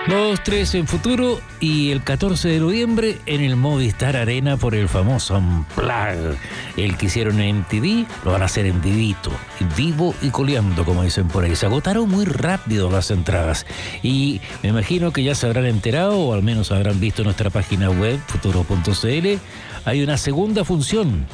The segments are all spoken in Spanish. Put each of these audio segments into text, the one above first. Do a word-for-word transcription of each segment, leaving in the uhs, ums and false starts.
Los tres en Futuro y el catorce de noviembre en el Movistar Arena por el famoso Unplugged. El que hicieron en M T V lo van a hacer en vivito, vivo y coleando, como dicen por ahí. Se agotaron muy rápido las entradas y me imagino que ya se habrán enterado o al menos habrán visto en nuestra página web futuro punto c l. Hay una segunda función.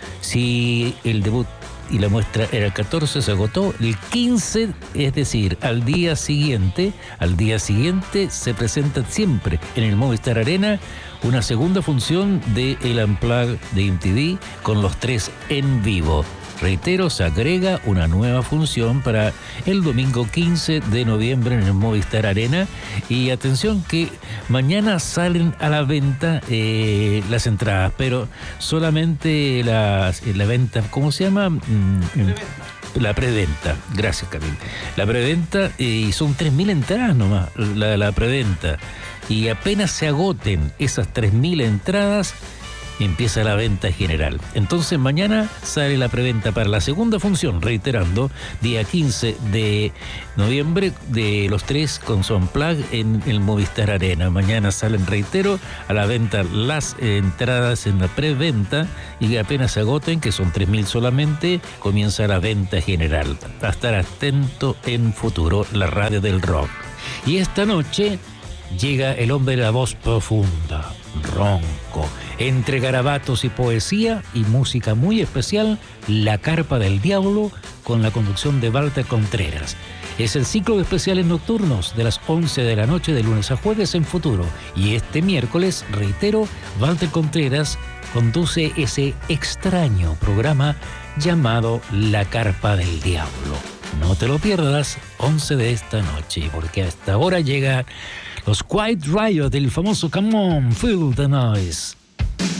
Si el debut y la muestra era el catorce, se agotó el quince, es decir, al día siguiente, al día siguiente se presenta siempre en el Movistar Arena una segunda función de el Unplugged de M T V con los tres en vivo. Reitero, se agrega una nueva función para el domingo quince de noviembre en el Movistar Arena. Y atención que mañana salen a la venta eh, las entradas, pero solamente las, la venta, ¿cómo se llama? Mm, la preventa. Gracias, Camil. La preventa, y eh, son tres mil entradas nomás, la, la preventa. Y apenas se agoten esas tres mil entradas, empieza la venta general. Entonces mañana sale la preventa para la segunda función, reiterando, día quince de noviembre de los tres con su Unplugged en el Movistar Arena. Mañana salen, reitero, a la venta las eh, entradas en la preventa y apenas se agoten, que son tres mil solamente, comienza la venta general. A estar atento en Futuro, la radio del rock. Y esta noche llega el hombre de la voz profunda, ronco, entre garabatos y poesía y música muy especial, La Carpa del Diablo, con la conducción de Walter Contreras. Es el ciclo de especiales nocturnos de las once de la noche de lunes a jueves en Futuro. Y este miércoles, reitero, Walter Contreras conduce ese extraño programa llamado La Carpa del Diablo. No te lo pierdas, once de esta noche, porque hasta ahora llega los Quiet Riot, el famoso Come On, Feel the Noise.